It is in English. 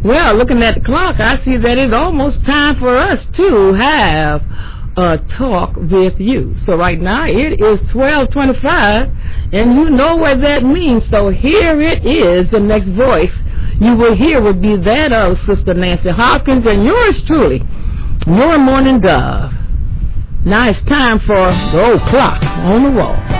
Well, looking at the clock, I see that it's almost time for us to have a talk with you. So right now it is 12:25, and you know what that means. So here it is. The next voice you will hear will be that of Sister Nancy Hopkins, and yours truly, your morning dove. Now it's time for the old clock on the wall.